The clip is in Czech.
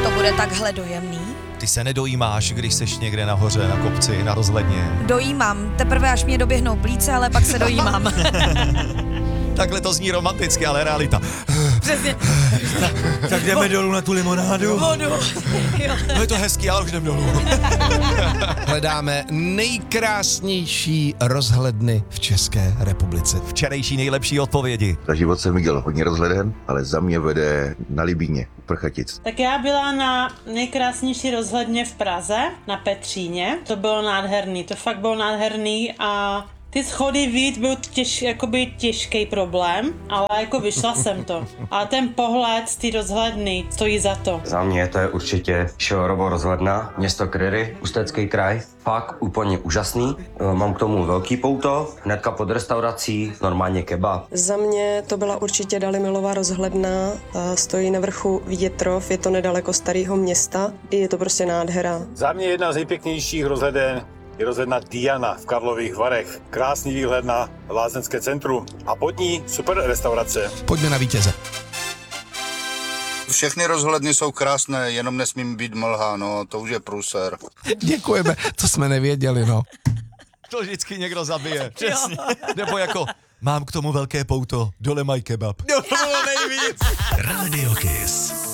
to bude takhle dojemný? Ty se nedojímáš, když seš někde nahoře, na kopci, na rozhledně. Dojímám, teprve až mě doběhnou plíce, ale pak se dojímám. Takhle to zní romanticky, ale realita. Přesně. Tak jdeme dolů na tu limonádu. Vodu. Jo. No je to hezký, ale už jdem dolů. Hledáme nejkrásnější rozhledny v České republice. Včerejší nejlepší odpovědi. Za život jsem viděl hodně rozhleden, ale za mě vede na Libíně, u Prchatic. Tak já byla na nejkrásnější rozhledně v Praze, na Petříně. To bylo nádherný, to fakt bylo nádherný a ty schody vyjít byl těžký problém, ale jako vyšla jsem to. A ten pohled z té rozhledny stojí za to. Za mě to je určitě Šelorovo rozhledna, město Kryry, Ústecký kraj. Fakt úplně úžasný. Mám k tomu velký pouto, hnedka pod restaurací, normálně kebab. Za mě to byla určitě Dalimilová rozhledna, stojí na vrchu Větrov, je to nedaleko Starého města, je to prostě nádhera. Za mě jedna z nejpěknějších rozhleden je rozhledna Diana v Karlových Varech. Krásný výhled na lázeňské centrum a pod ní super restaurace. Pojďme na vítěze. Všechny rozhledny jsou krásné, jenom nesmím být mlha, no, to už je průser. Děkujeme, to jsme nevěděli, no. To vždycky někdo zabije. Přesně. Nebo jako, mám k tomu velké pouto, dole mají kebab. To bylo nejvíc. Radio Kiss.